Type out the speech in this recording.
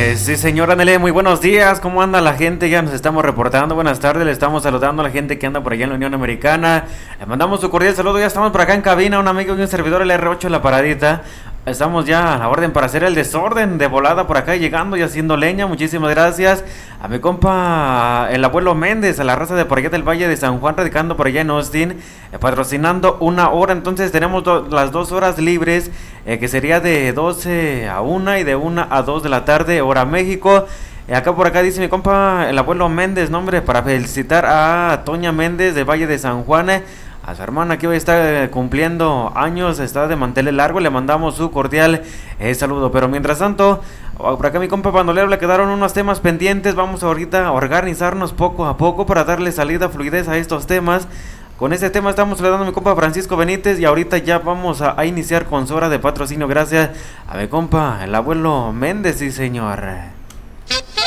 Sí, señor, ándale, muy buenos días. ¿Cómo anda la gente? Ya nos estamos reportando. Buenas tardes, le estamos saludando a la gente que anda por allá en la Unión Americana. Le mandamos su cordial saludo. Ya estamos por acá en cabina, un amigo y un servidor, el R8 en la paradita. Estamos ya a la orden para hacer el desorden de volada por acá, llegando y haciendo leña. Muchísimas gracias a mi compa, el abuelo Méndez, a la raza de por allá del Valle de San Juan, radicando por allá en Austin, patrocinando una hora. Entonces tenemos las 2 horas libres, que sería de 12 a 1 y de 1 a 2 de la tarde, hora México. Acá por acá dice mi compa, el abuelo Méndez, nombre, para felicitar a Toña Méndez de Valle de San Juan. A su hermana que hoy está cumpliendo años, está de manteles largo, le mandamos su cordial saludo. Pero mientras tanto, por acá mi compa Bandolero le quedaron unos temas pendientes. Vamos ahorita a organizarnos poco a poco para darle salida, fluidez a estos temas. Con este tema estamos saludando a mi compa Francisco Benítez y ahorita ya vamos a iniciar con su hora de patrocinio. Gracias a mi compa, el abuelo Méndez, sí señor.